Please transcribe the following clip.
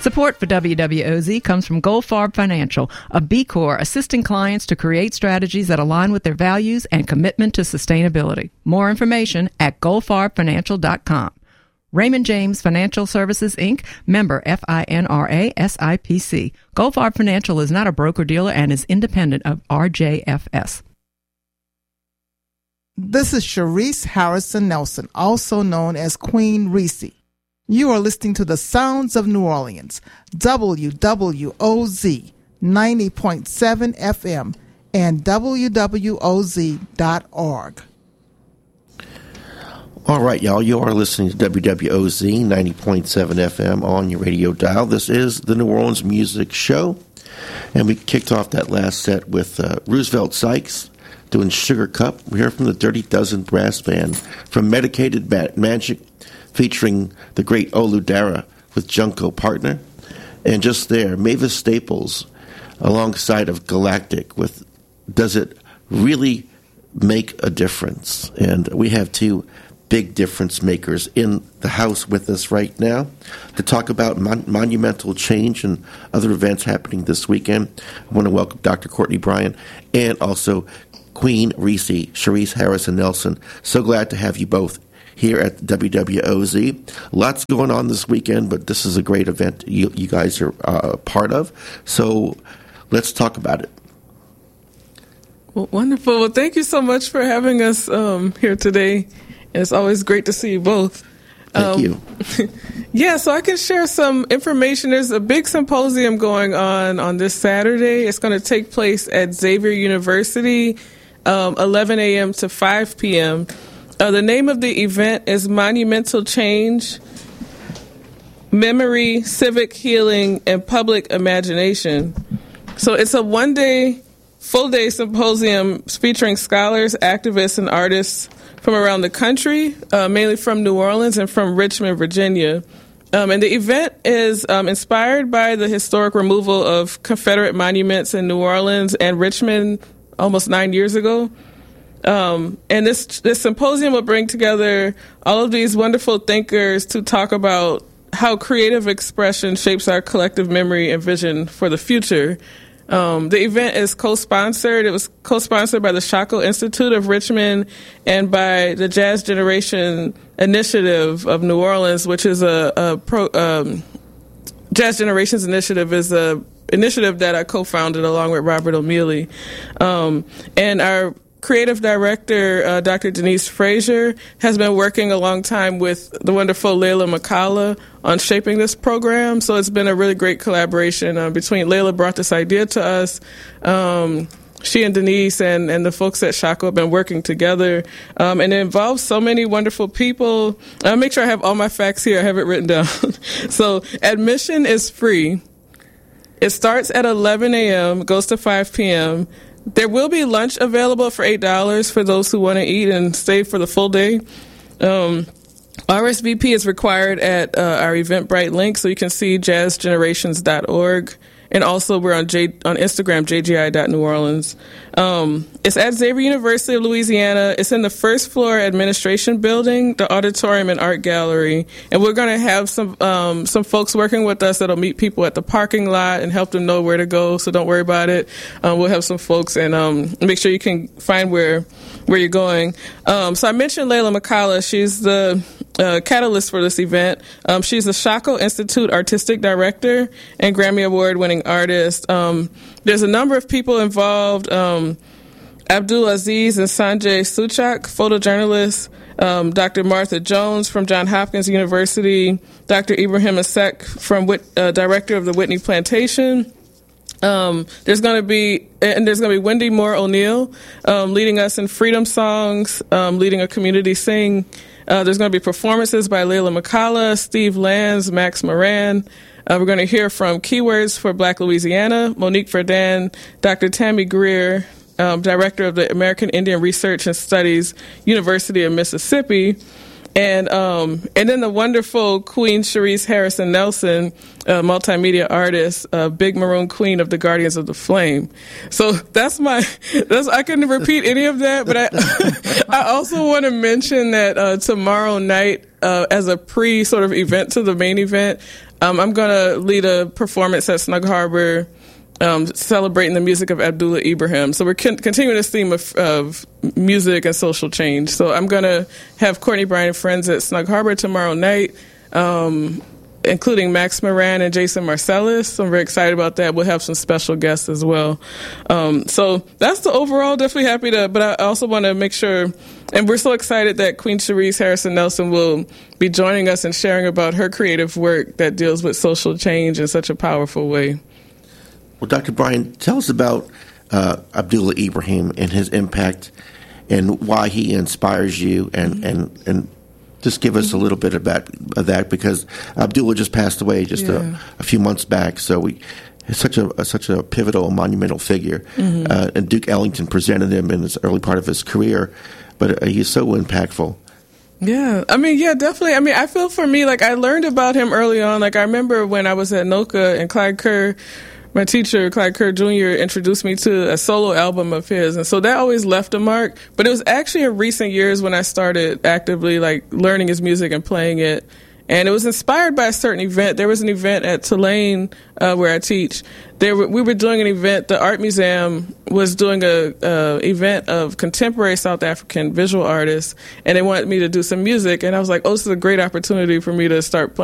Support for WWOZ comes from Goldfarb Financial, a B Corp assisting clients to create strategies that align with their values and commitment to sustainability. More information at goldfarbfinancial.com. Raymond James Financial Services, Inc., member FINRA SIPC. Goldfarb Financial is not a broker-dealer and is independent of RJFS. This is Sharice Harrison Nelson, also known as Queen Reese. You are listening to the Sounds of New Orleans, WWOZ 90.7 FM and WWOZ.org. All right, y'all. You are listening to WWOZ 90.7 FM on your radio dial. This is the New Orleans Music Show, and we kicked off that last set with Roosevelt Sykes doing Sugar Cup. We heard from the Dirty Dozen Brass Band from Medicated Magic, featuring the great Olu Dara with Junko Partner. And just there, Mavis Staples alongside of Galactic with Does It Really Make a Difference? And we have two big difference makers in the house with us right now to talk about monumental change and other events happening this weekend. I want to welcome Dr. Courtney Bryan and also Queen Reese, Sharice Harrison Nelson. So glad to have you both here at WWOZ. Lots going on this weekend, but this is a great event you guys are a part of. So let's talk about it. Well, wonderful. Well, thank you so much for having us here today. It's always great to see you both. Thank you. Yeah, so I can share some information. There's a big symposium going on this Saturday. It's going to take place at Xavier University, 11 a.m. to 5 p.m. The name of the event is Monumental Change, Memory, Civic Healing, and Public Imagination. So it's a one-day, full-day symposium featuring scholars, activists, and artists from around the country, mainly from New Orleans and from Richmond, Virginia. And the event is inspired by the historic removal of Confederate monuments in New Orleans and Richmond almost 9 years ago. And this symposium will bring together all of these wonderful thinkers to talk about how creative expression shapes our collective memory and vision for the future. The event is co-sponsored. It was co-sponsored by the Shako Institute of Richmond and by the Jazz Generation Initiative of New Orleans, which is Jazz Generations Initiative is a initiative that I co-founded along with Robert O'Meally. And our creative director, Dr. Denise Frazier, has been working a long time with the wonderful Layla McCalla on shaping this program. So it's been a really great collaboration between Layla brought this idea to us. She and Denise and the folks at Shako have been working together. And it involves so many wonderful people. I'll make sure I have all my facts here. I have it written down. So admission is free. It starts at 11 a.m., goes to 5 p.m., There will be lunch available for $8 for those who want to eat and stay for the full day. RSVP is required at our Eventbrite link, so you can see jazzgenerations.org. And also we're on Instagram, jgi.neworleans. It's at Xavier University of Louisiana. It's in the first floor administration building, the auditorium and art gallery. And we're going to have some folks working with us that'll meet people at the parking lot and help them know where to go. So don't worry about it. We'll have some folks and make sure you can find where you're going. So I mentioned Layla McCalla. She's the catalyst for this event. She's the Shako Institute Artistic Director and Grammy Award-winning artist. There's a number of people involved. Abdul Aziz and Sanjay Suchak, photojournalists, Dr. Martha Jones from Johns Hopkins University, Dr. Ibrahim Asek from director of the Whitney Plantation. There's going to be Wendy Moore O'Neill leading us in freedom songs, leading a community sing. There's going to be performances by Layla McCalla, Steve Lands, Max Moran. We're going to hear from Keywords for Black Louisiana, Monique Verdun, Dr. Tammy Greer, director of the American Indian Research and Studies, University of Mississippi. And then the wonderful Queen Cherise Harrison Nelson, multimedia artist, Big Maroon Queen of the Guardians of the Flame. So I couldn't repeat any of that, but I also want to mention that tomorrow night, as a sort of event to the main event, I'm going to lead a performance at Snug Harbor, celebrating the music of Abdullah Ibrahim. So we're continuing this theme of music and social change. So I'm going to have Courtney Bryan and friends at Snug Harbor tomorrow night, including Max Moran and Jason Marcellus. So I'm very excited about that. We'll have some special guests as well. So that's the overall. Definitely happy but I also want to make sure, and we're so excited that Queen Cherise Harrison Nelson will be joining us and sharing about her creative work that deals with social change in such a powerful way. Well, Dr. Bryan, tell us about Abdullah Ibrahim and his impact and why he inspires you, and just give us a little bit about that, because Abdullah just passed away a few months back. So he's such a pivotal, monumental figure. And Duke Ellington presented him in his early part of his career, but he's so impactful. Yeah, definitely. I feel for me, like I learned about him early on. Like I remember when I was at NOCA and Clyde Kerr, my teacher, Clyde Kerr Jr., introduced me to a solo album of his. And so that always left a mark. But it was actually in recent years when I started actively learning his music and playing it. And it was inspired by a certain event. There was an event at Tulane where I teach. We were doing an event. The Art Museum was doing a event of contemporary South African visual artists, and they wanted me to do some music. And I was like, oh, this is a great opportunity for me to start playing